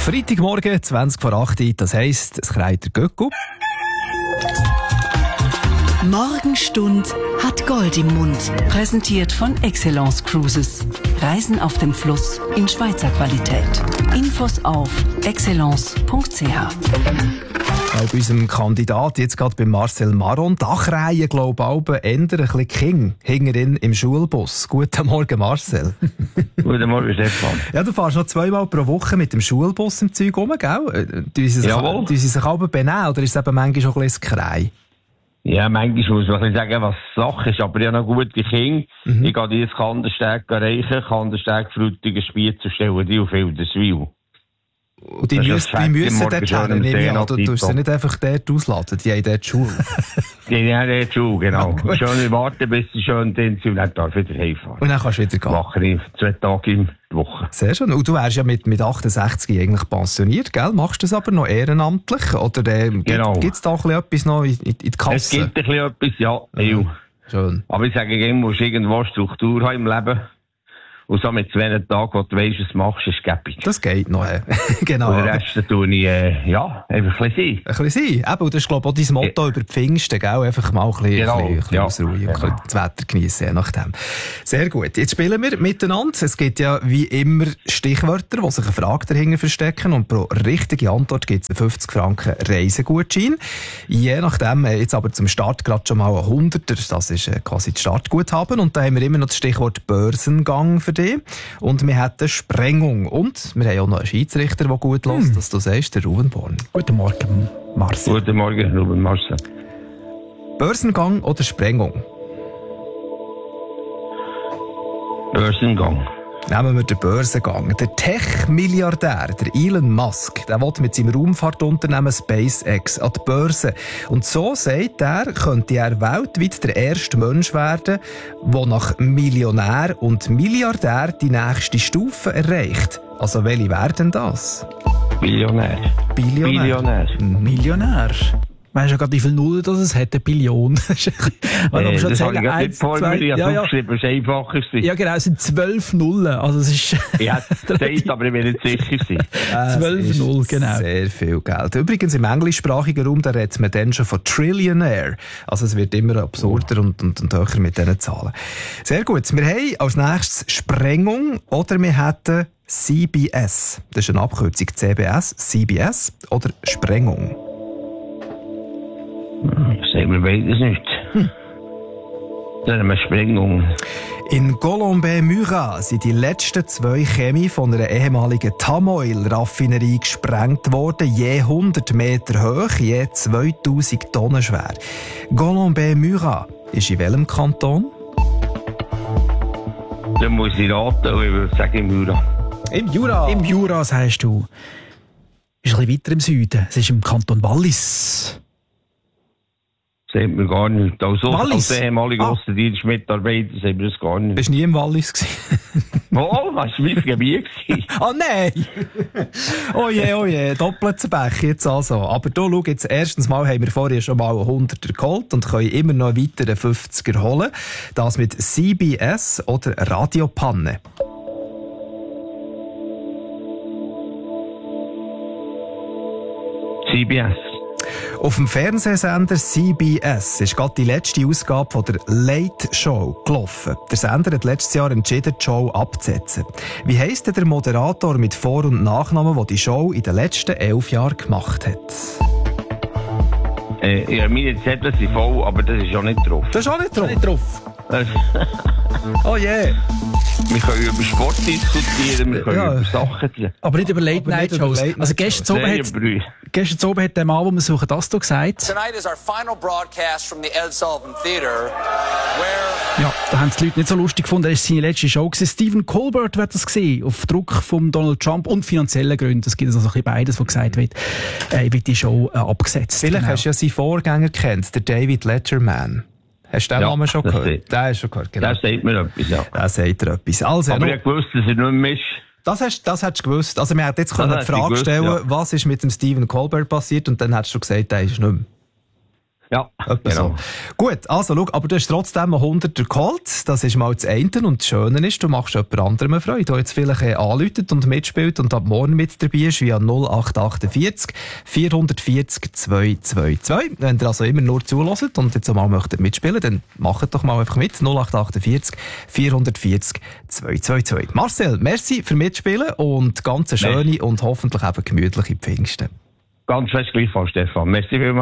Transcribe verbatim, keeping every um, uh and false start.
Freitagmorgen, zwanzig vor acht, das heisst, es kreit der Göcku. Morgenstund hat Gold im Mund. Präsentiert von Excellence Cruises. Reisen auf dem Fluss in Schweizer Qualität. Infos auf excellence punkt c h. Auch bei unserem Kandidat, jetzt gerade bei Marcel Maron, Dachreihe, glaube ich, ändern ein bisschen King hinterin im Schulbus. Guten Morgen, Marcel. Guten Morgen, Stefan. Ja, du fährst noch zweimal pro Woche mit dem Schulbus im Zeug rum, gell? Tun sie sich, Jawohl. Tun sie sich aber benehmen, oder ist es eben manchmal schon ein bisschen Krei? Ja, manchmal muss man ein bisschen sagen, was Sache ist, aber ich habe noch gute Kinder. Mhm. Ich gehe die ins Kandersteg erreichen, Kandersteg, Frutigen, Spiez und stelle die auf Wilderswil. Und die müssen, die müssen dort hin, nehme ich an. Du tust sie nicht einfach dort ausladen, die haben dort Schule. Die haben dort Schule, genau. Ja, schön warten, bis sie schön drin sind und dann darf ich wieder heimfahren. Und dann kannst du wieder gehen. Mache ich zwei Tage in der Woche. Sehr schön. Und du wärst ja mit, mit achtundsechzig eigentlich pensioniert, gell? Machst du das aber noch ehrenamtlich? Oder äh, genau. Gibt es da ein etwas noch in, in die Kasse? Es gibt ein bisschen etwas, ja. Mhm. Schön. Aber ich sage, du musst irgendwo Struktur haben im Leben. Und so mit zwei Tagen, wo du weisst, was du machst, ist gäbig. Das geht noch, äh. genau. Und den Rest tue ich, äh, ja, einfach ein bisschen sein. Ein bisschen sein. Eben, und das ist, glaube ich, auch dein Motto ja. über die Pfingsten, gell? Einfach mal ein bisschen, genau. ein bisschen, ja. ein bisschen ausruhen und genau. das Wetter geniessen, je nachdem. Sehr gut. Jetzt spielen wir miteinander. Es gibt ja, wie immer, Stichwörter, wo sich eine Frage dahinter verstecken. Und pro richtige Antwort gibt es einen fünfzig Franken Reisegutschein. Je nachdem, jetzt aber zum Start gerade schon mal ein Hunderter. Das ist äh, quasi das Startguthaben. Und da haben wir immer noch das Stichwort Börsengang für dich. Und wir hatten Sprengung. Und wir haben auch noch einen Schiedsrichter, der gut hört, hm. dass du sagst, der Ruben Born. Guten Morgen, Marcel. Guten Morgen, Ruben Marcel. Börsengang oder Sprengung? Börsengang. Nehmen wir den Börsengang. Der Tech-Milliardär, der Elon Musk, der will mit seinem Raumfahrtunternehmen SpaceX an die Börse. Und so, sagt er, könnte er weltweit der erste Mensch werden, der nach Millionär und Milliardär die nächste Stufe erreicht. Also welche werden das? Billionär. Billionär. Billionär. Mhm. Millionär. Weißt du ja gerade, wie viele Nullen das es hat, eine Billion? Äh, das habe ich gerade nicht vor mir, ich habe ja, ja. aufgeschrieben, es ist einfacher. Ja genau, es sind zwölf Nullen, also es ist... Ja, es sagt, aber ich will nicht sicher sein. zwölf Nullen, genau. Sehr viel Geld. Übrigens im englischsprachigen Raum, da redet man dann schon von Trillionaire. Also es wird immer absurder und, und, und höher mit diesen Zahlen. Sehr gut. Wir haben als nächstes Sprengung oder wir hätten C B S. Das ist eine Abkürzung, C B S, C B S oder Sprengung. Das sagen wir beides nicht. Hm. Dann haben wir Sprengung. In Golombey-Murat sind die letzten zwei Chemie von einer ehemaligen Tamoil-Raffinerie gesprengt worden, je hundert Meter hoch, je zweitausend Tonnen schwer. Golombey-Murat ist in welchem Kanton? Dann muss ich raten, ich würde sagen im Jura. Im Jura? Im Jura, sagst du. Ist ein bisschen weiter im Süden. Es ist im Kanton Wallis. Das sagt mir gar nicht. Also, Wallis? als ehemaliger Ah. ostindischer Mitarbeiter sagt mir das gar nicht. Bist du nie im Wallis gewesen? Oh, das war mein Gebiet. Oh nein! Oh je, oh je, doppelter Pech jetzt also. Aber du, schau jetzt, erstens mal haben wir vorher schon mal einen Hunderter geholt und können immer noch einen weiteren fünfziger holen. Das mit C B S oder Radiopanne. C B S. Auf dem Fernsehsender C B S ist gerade die letzte Ausgabe von der Late Show gelaufen. Der Sender hat letztes Jahr entschieden, die Show abzusetzen. Wie heisst denn der Moderator mit Vor- und Nachnamen, der die Show in den letzten elf Jahren gemacht hat? Äh, ja, meine Zettel sind voll, aber das ist auch nicht drauf. Das ist auch nicht drauf. Nicht drauf. Oh je. Yeah. Wir können über Sport diskutieren, wir können Ja. über Sachen reden. Aber nicht über Late Aber Night nicht über Shows. Late Night Also gestern oben Sehr hat brü- gestern oben hat der Mann, den wir suchen, das hier gesagt. Tonight is our final broadcast from the Ed Sullivan Theater, where... Ja, da haben die Leute nicht so lustig gefunden. Das war seine letzte Show. Stephen Colbert wird das gesehen, auf Druck von Donald Trump und finanziellen Gründen. Es gibt also ein bisschen beides, was gesagt wird, äh, wird die Show äh, abgesetzt. Vielleicht Genau. hast du ja seinen Vorgänger kennt, der David Letterman. Hast du den Ja, Namen schon das gehört? stimmt. Den hast du schon gehört, genau. Das sagt mir etwas, ja. Der sagt dir etwas. Also, Aber ja, ich wusste, dass er nicht mehr ist. das, hast, das hättest du gewusst. Also, wir hätten jetzt können die hätte ich Frage gewusst, stellen, ja. was ist mit dem Stephen Colbert passiert, und dann hättest du gesagt, der ist nicht mehr. Ja, Etwa genau. so. Gut, also schau, aber du hast trotzdem einen Hunderter geholt. Das ist mal das eine. Und das Schöne ist, du machst jemand anderem eine Freude, der jetzt vielleicht äh, anläutet und mitspielt und ab morgen mit dabei ist, via null acht achtundvierzig vierhundertvierzig zweihundertzweiundzwanzig. Wenn ihr also immer nur zuhört und jetzt mal möchtet mitspielen, dann macht doch mal einfach mit. null acht achtundvierzig vierhundertvierzig zweihundertzweiundzwanzig. Marcel, merci für Mitspielen und ganz eine schöne und hoffentlich eben gemütliche Pfingsten. Ganz fest gleichfalls, Stefan. Merci vielmals.